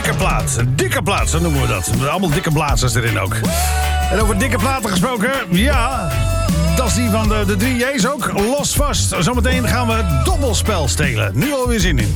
Dikke plaat, zo noemen we dat. Allemaal dikke blazers erin ook. En over dikke platen gesproken, ja, dat is die van de 3J's ook. Los vast. Zometeen gaan we het dobbelspel stelen. Nu alweer zin in.